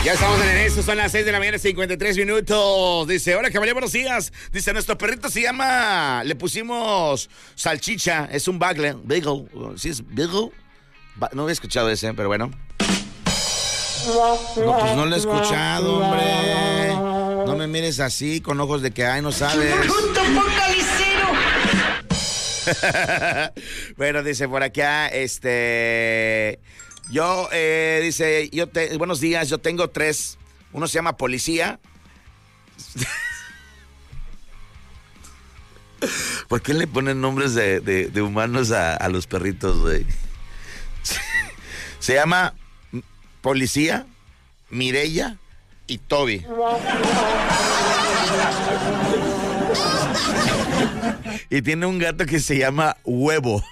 Ya estamos en eso, son las 6 de la mañana, 53 minutos. Dice, hola caballero, buenos días. Dice, nuestro perrito se llama, le pusimos salchicha, es un bagel. ¿Sí es bagel? No había escuchado ese, pero bueno. No, pues no lo he escuchado, hombre. No me mires así, con ojos de que, ay, no sabes. Bueno, dice por acá, buenos días, yo tengo 3. Uno se llama Policía. ¿Por qué le ponen nombres de humanos a los perritos, güey? Se llama Policía, Mireya y Toby. Y tiene un gato que se llama Huevo.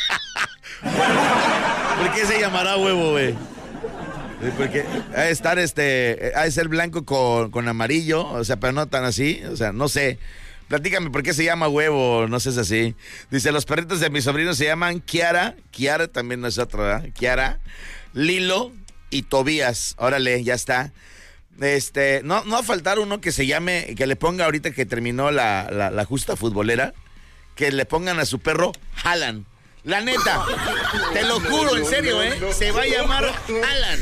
¿Por qué se llamará Huevo, güey? Porque ha de estar, ha de ser blanco con amarillo, o sea, pero no tan así, o sea, no sé. Platícame por qué se llama Huevo, no sé si es así. Dice, los perritos de mis sobrinos se llaman Kiara también no es otro, ¿verdad? Kiara, Lilo y Tobías. Órale, ya está. No va a faltar uno que se llame, que le ponga ahorita que terminó la justa futbolera, que le pongan a su perro Alan. La neta, te lo juro, en serio, se va a llamar Alan.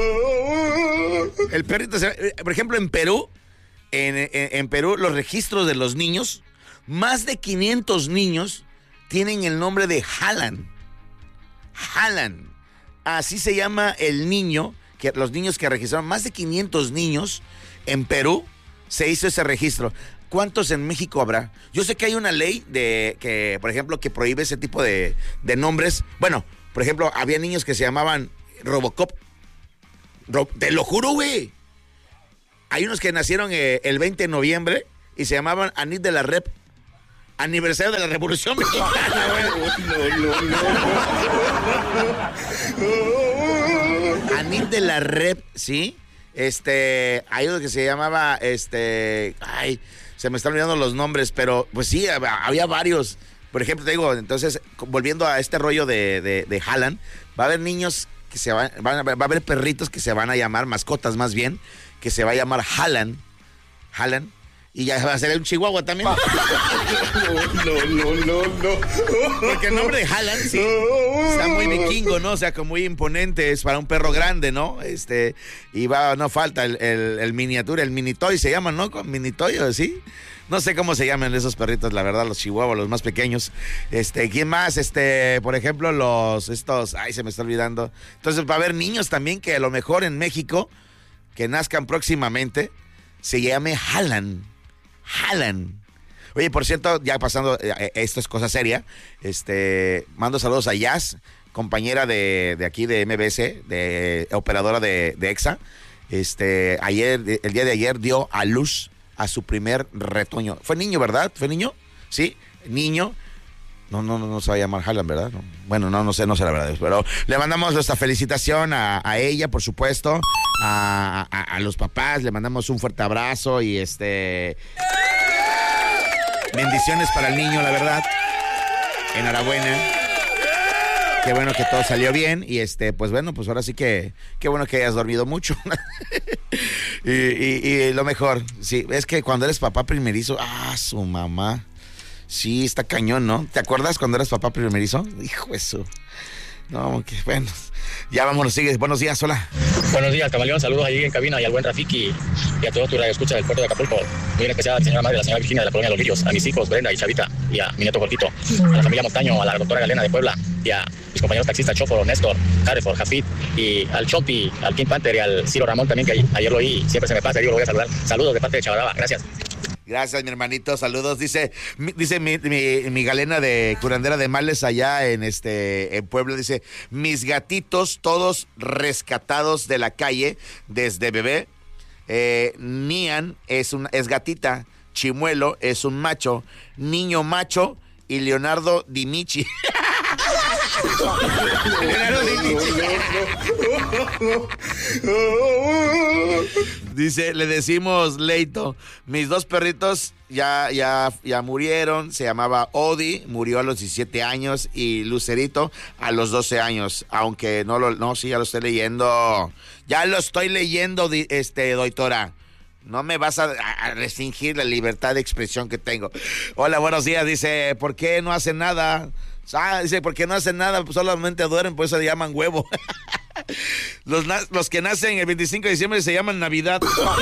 El perrito, por ejemplo, en Perú, en Perú, los registros de los niños, más de 500 niños tienen el nombre de Alan. Alan. Así se llama el niño, los niños que registraron, más de 500 niños en Perú, se hizo ese registro. ¿Cuántos en México habrá? Yo sé que hay una ley que, por ejemplo, que prohíbe ese tipo de nombres. Bueno, por ejemplo, había niños que se llamaban Robocop. Te lo juro, güey. Hay unos que nacieron el 20 de noviembre y se llamaban Anit de la Rep. Aniversario de la Revolución Mexicana, güey. Anit de la Rep, ¿sí? Hay uno que se llamaba, se me están olvidando los nombres, pero pues sí, había varios. Por ejemplo, te digo, entonces, volviendo a este rollo de Alan, va a haber niños que va a haber perritos que se van a llamar, mascotas más bien, que se va a llamar Alan, y ya va a ser un chihuahua también. No. Porque el nombre de Alan, sí, está muy vikingo, ¿no? O sea, como muy imponente, es para un perro grande, ¿no? Y no falta el miniatura, el mini toy se llama, ¿no? Mini toy, ¿sí? No sé cómo se llaman esos perritos, la verdad, los chihuahuas, los más pequeños. ¿Quién más? Por ejemplo, ay, se me está olvidando. Entonces, va a haber niños también que a lo mejor en México, que nazcan próximamente, se llame Alan. Oye, por cierto, ya pasando, esto es cosa seria, mando saludos a Jazz, compañera de aquí de MBS, de operadora de EXA. El día de ayer dio a luz a su primer retoño. Fue niño, ¿verdad? ¿Fue niño? Sí, niño. No se va a llamar Alan, ¿verdad? No. Bueno, no sé la verdad, pero le mandamos nuestra felicitación a ella, por supuesto, a los papás, le mandamos un fuerte abrazo y bendiciones para el niño, la verdad. Enhorabuena. Qué bueno que todo salió bien y pues bueno, pues ahora sí que qué bueno que hayas dormido mucho. y lo mejor, sí, es que cuando eres papá primerizo, su mamá. Sí, está cañón, ¿no? ¿Te acuerdas cuando eras papá primerizo? Hijo eso. No, que bueno. Ya vámonos, sigue. Buenos días, hola. Buenos días, camaleón. Saludos ahí en cabina y al buen Rafiki y a todos tus radioescuchas del puerto de Acapulco. Muy en especial a mi señora madre, la señora Virginia de la colonia Los Lirios, a mis hijos Brenda y Chavita y a mi nieto Cortito, a la familia Montaño, a la doctora Galena de Puebla y a mis compañeros taxistas Choforo, Néstor, Carrefour, Jafit y al Chopi, al King Panther y al Ciro Ramón también, que ayer lo oí y siempre se me pasa, digo, lo voy a saludar. Saludos de parte de Chavaraba. Gracias. Gracias, mi hermanito, saludos. Dice mi galena de curandera de males allá en Puebla, dice, mis gatitos todos rescatados de la calle desde bebé. Nian es gatita, Chimuelo es un macho, Niño macho y Leonardo Dimichi. Dice, le decimos Leito. Mis dos perritos ya murieron. Se llamaba Odi, murió a los 17 años. Y Lucerito a los 12 años. Aunque sí, ya lo estoy leyendo. Ya lo estoy leyendo, doctora. No me vas a restringir la libertad de expresión que tengo. Hola, buenos días. Dice, ¿por qué no hacen nada? Dice, ¿por qué no hacen nada? Pues solamente duermen, por eso se llaman huevo. Los que nacen el 25 de diciembre se llaman Navidad.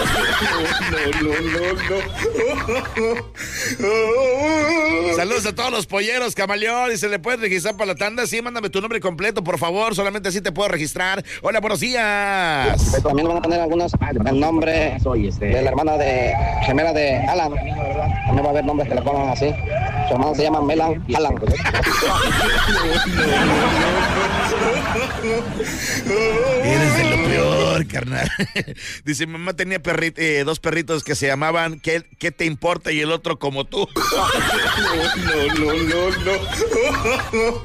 Saludos a todos los polleros, camaleón. Dice, ¿le puedes registrar para la tanda? Sí, mándame tu nombre completo, por favor. Solamente así te puedo registrar. Hola, buenos días. También van a poner algunos el nombre de la hermana gemela de Alan. También va a haber nombres que le pongan así. Su hermano se llama Melan Alan. Eres de lo peor, carnal. Dice, mi mamá tenía dos perritos que se llamaban ¿Qué te importa? Y el otro como tú. No.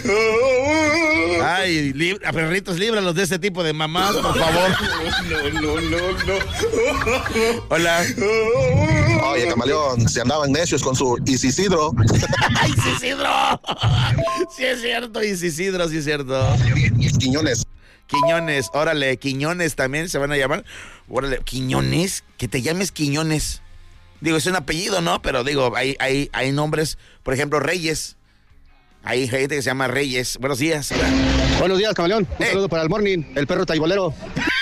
Ay, perritos, líbralos de este tipo de mamás, por favor. No. Hola. Oye, camaleón, se andaban necios con su Isidro. ¡Ay, Isidro! Sí es cierto, Isidro, sí es cierto. Quiñones, órale, Quiñones también se van a llamar. Órale, Quiñones, que te llames Quiñones. Digo, es un apellido, ¿no? Pero digo, hay nombres, por ejemplo, Reyes. Hay gente que se llama Reyes. Buenos días. Hola. Buenos días, camaleón. Un saludo para el Morning, el perro taibolero.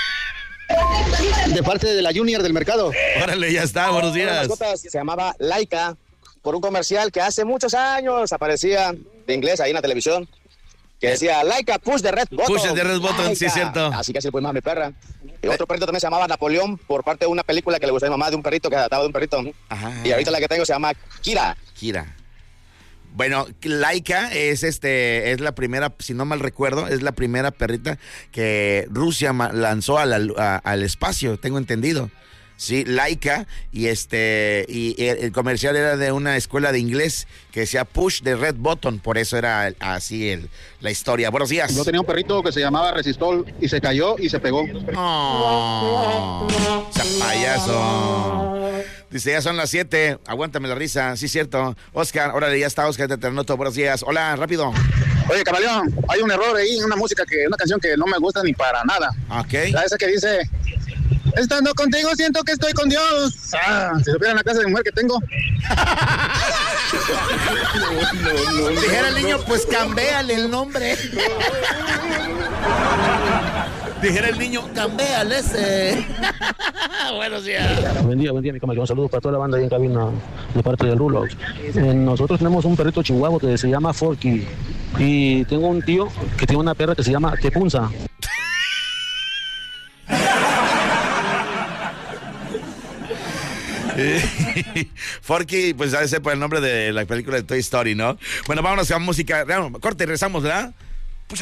De parte de la Junior del mercado. Órale, ya está, buenos días. Se llamaba Laika, por un comercial que hace muchos años aparecía de inglés ahí en la televisión. Que decía, Laika, push the red button. Push the red button, sí es cierto. Así que así pues más mi perra. Y otro perrito también se llamaba Napoleón, por parte de una película que le gustó a mi mamá, de un perrito que adaptaba de un perrito. Ajá. Y ahorita la que tengo se llama Kira. Bueno, Laika es la primera, si no mal recuerdo, es la primera perrita que Rusia lanzó al espacio, tengo entendido. Sí, Laika, y el comercial era de una escuela de inglés que decía Push the Red Button, por eso era así la historia. Buenos días. Yo tenía un perrito que se llamaba Resistol y se cayó y se pegó. Oh, payaso. Dice, ya son las 7, aguántame la risa, sí, cierto. Oscar, órale, ya está Oscar de Ternoto, buenos días. Hola, rápido. Oye, camaleón, hay un error ahí en una canción que no me gusta ni para nada. Ok. Esa que dice, estando contigo siento que estoy con Dios. Si supieran la clase de mujer que tengo. No. Dijera el niño, pues cambéale el nombre. Dijera el niño, cambéale ese. Buenos días. Buen día, mi camaleón. Saludos para toda la banda ahí en cabina de parte del Rulo. Nosotros tenemos un perrito chihuahua que se llama Forky. Y tengo un tío que tiene una perra que se llama Tepunza. Forky, pues debe ser por el nombre de la película de Toy Story, ¿no? Bueno, vámonos a música. Corte, rezamos, ¿verdad? Pues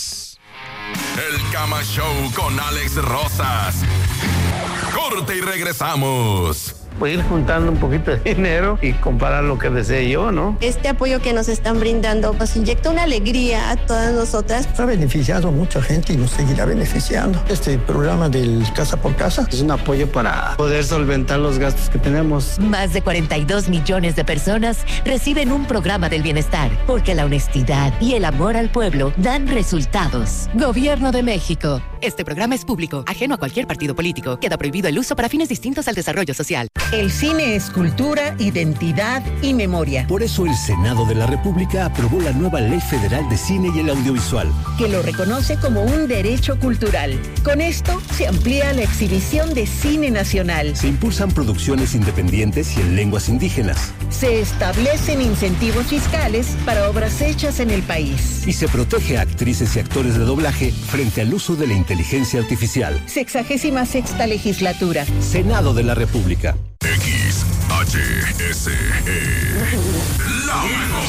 El Cama Show con Alex Rosas. Corte y regresamos. Voy a ir juntando un poquito de dinero y comprar lo que desee yo, ¿no? Este apoyo que nos están brindando nos inyecta una alegría a todas nosotras. Ha beneficiado a mucha gente y nos seguirá beneficiando. Este programa del Casa por Casa es un apoyo para poder solventar los gastos que tenemos. Más de 42 millones de personas reciben un programa del bienestar, porque la honestidad y el amor al pueblo dan resultados. Gobierno de México. Este programa es público, ajeno a cualquier partido político. Queda prohibido el uso para fines distintos al desarrollo social. El cine es cultura, identidad y memoria. Por eso el Senado de la República aprobó la nueva Ley Federal de Cine y el Audiovisual, que lo reconoce como un derecho cultural. Con esto se amplía la exhibición de cine nacional. Se impulsan producciones independientes y en lenguas indígenas. Se establecen incentivos fiscales para obras hechas en el país. Y se protege a actrices y actores de doblaje frente al uso de la inteligencia artificial. 66ª legislatura. Senado de la República. XHSE. La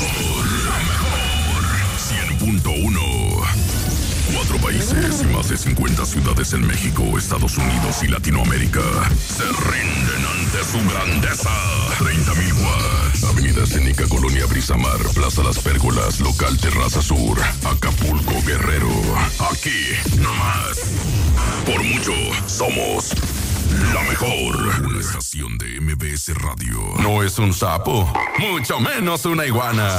mejor. 100.1. 4 países y más de 50 ciudades en México, Estados Unidos y Latinoamérica se rinden ante su grandeza. 30,000 watts. Avenida Escénica, Colonia Brisamar, Plaza Las Pérgolas, Local Terraza Sur, Acapulco, Guerrero. Aquí, nomás. Por mucho, somos La mejor. Una estación de MBS Radio. No es un sapo, mucho menos una iguana.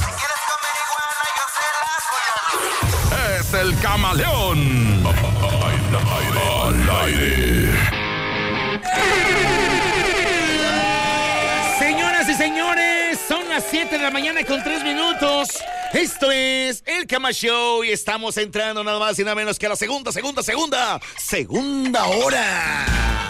Es el camaleón. Al aire. Señoras y señores, son las 7 de la mañana con 3 minutos. Esto es El Cama Show y estamos entrando nada más y nada menos que a la segunda hora.